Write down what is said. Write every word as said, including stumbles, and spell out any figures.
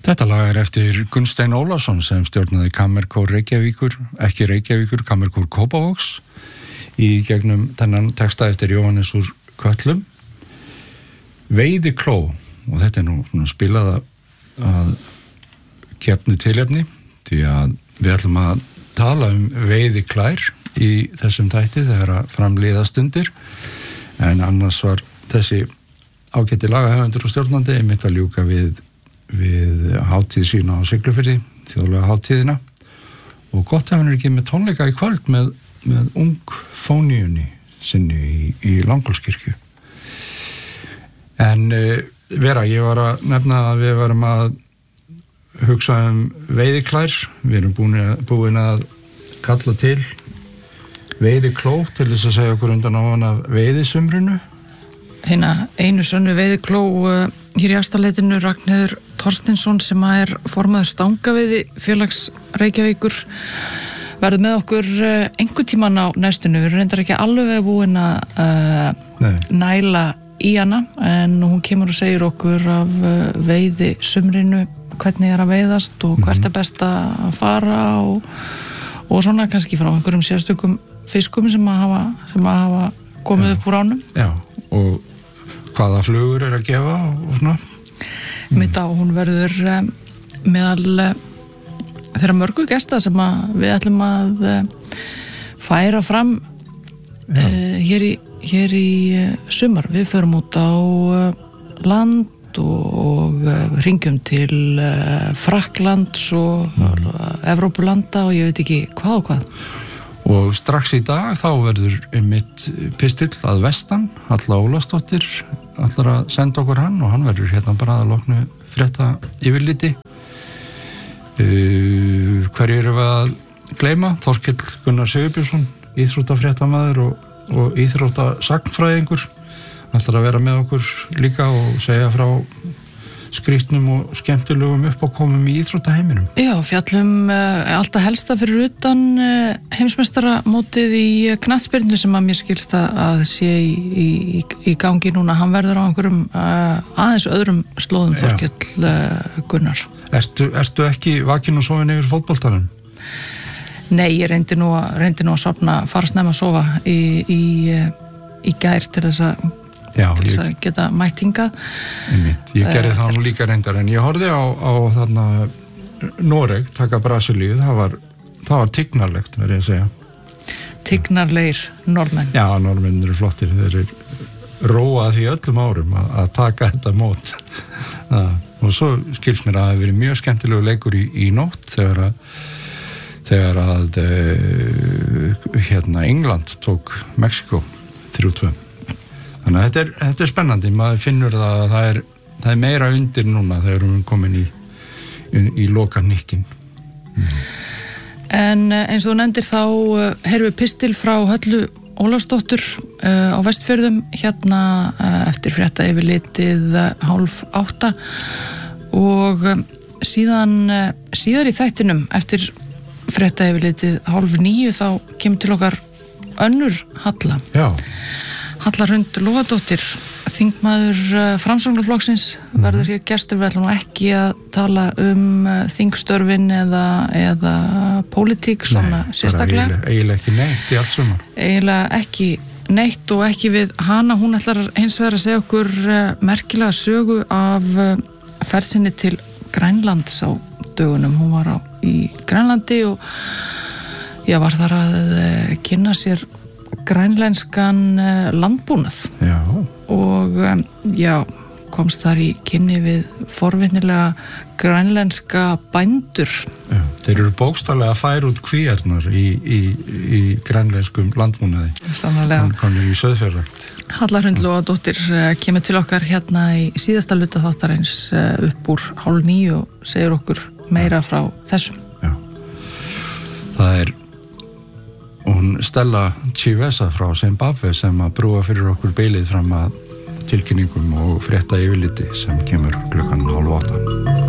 Þetta lag er eftir Gunnstein Ólafsson sem stjórnaði Kammerkór Reykjavíkur, ekki Reykjavíkur, Kammerkór Kópavogs í gegnum þennan texta eftir Jóhannes úr Kötlum. Veiðikló, og þetta er nú, nú spilað að gefnu tilefni, því að við ætlum að tala um veiðiklær í þessum þætti þegar að framliða stundir, en annars var þessi ágæti lagahöfundur og stjórnandi einmitt að ljúka við við hátíð sína á Siglufirði, þjóðlega hátíðina, og gott að hann er ekki með tónleika í kvöld með, með ungfóníunni sinni í, í Langholtskirkju. En uh, Vera, ég var að nefna að við varum að hugsa um veiðiklær, við erum búin að, búin að kalla til veiðikló til þess að segja okkur undan á hann af veiðisumrinu. Hérna einu sönnu veiðikló uh, hér í Afstaleitinu Ragnheiður Thorsteinsson sem er formaður stangaveiði félags Reykjavíkur verður með okkur uh, einhvern tímann á næstunni. Við erum reyndar ekki alveg búin að uh, næla í hana, en hún kemur og segir okkur af uh, veiði sumrinu, hvernig er að veiðast og hvert er best að fara og, og svona kannski frá einhverjum sérstökum fiskum sem að hafa, sem að hafa komið upp úr ánum. Já, og hvaða flugur er að gefa og svona. Mitt á, hún verður um, meðal uh, þeirra mörgu gesta sem að við ætlum að uh, færa fram uh, hér í, hér í uh, sumar. Við förum út á uh, land og, og uh, hringjum til uh, Frakklands og mm. Evrópulanda og ég veit ekki hvað og hvað. Og strax í dag þá verður einmitt pistill að vestan, Halla Ólafsdóttir allar að senda okkur hann og hann verður hérna bara að loknu frétta yfirliti. Uh, hverju erum við að gleyma? Þorkell Gunnar Sigurbjörnsson, íþróttafréttamaður og, og íþróttasagnfræðingur, allar að vera með okkur líka og segja frá skrýtnum og skemmtilegum uppákomum í íþróttaheiminum. Já, fjallum uh, alltaf helsta fyrir utan uh, heimsmeistaramótið í uh, knattspyrnu sem að mér skilst að sé í, í, í gangi núna. Hann verður á einhverjum uh, aðeins öðrum slóðum, Þorkell uh, Gunnar. Ertu, ertu ekki vakin og sofin yfir fótboltanum? Nei, ég reyndi nú, reyndi nú að sofna, fara snemma að sofa í, í, í gær til þess að Já, til þess að ég... geta mætt hingað. Einmitt. Ég gerði það nú líka reyndar, en ég horfði á, á þarna Noreg taka Brasilíu, það var, það var tignarlegt, verð ég að segja. Tignarlegir norðmenn. Já, norðmenn eru flottir, þeir eru róað því öllum árum að, að taka þetta mót. Og svo skilst mér að það hefur verið mjög skemmtilegu leikur í, í nótt þegar að, þegar að uh, hérna England tók Mexiko þrjú tvö. Þannig að þetta er, þetta er spennandi, maður finnur það að það er, það er meira undir núna þegar við erum komin í, í, í loka nýttin. Mm. En eins og þú nefndir þá heyrum við pistil frá Höllu Ólafsdóttur uh, á Vestfjörðum hérna uh, eftir frétta yfirlitið uh, hálf átta og uh, síðan uh, síðar í þættinum eftir frétta yfirlitið hálf níu þá kemur til okkar önnur Halla. Já. Halla Hrund Logadóttir, þingmaður uh, Framsóknarflokksins, mm-hmm. verður hér gestur. Við ætlum nú ekki að tala um uh, þingstörfin eða, eða pólitík svona Nei, sérstaklega. Nei, eiginlega ekki neitt í allt sumar. Eiginlega ekki neitt og ekki við hana. Hún ætlar hins vegar að segja okkur uh, merkilega sögu af uh, ferðsinni til Grænlands á dögunum. Hún var á, í Grænlandi og ég var þar að uh, kynna sér grænlenskan uh, landbúnað já. og um, já, komst þar í kynni við forvitnilega grænlenska bændur. Já, þeir eru bókstaflega að færa út kvíarnar í, í, í grænlenskum landbúnaði. Sannarlega. Hann komur í sauðfjárrækt. Halla Hrund Logadóttir uh, kemur til okkar hérna í síðasta hluta þáttarins uh, upp úr hálf níu og segir okkur meira frá þessum. Já. Það er hún Stella Chivesa frá Zimbabwe sem að brúa fyrir okkur beilið fram að tilkynningum og frétta yfirliti sem kemur klukkan hálf átta.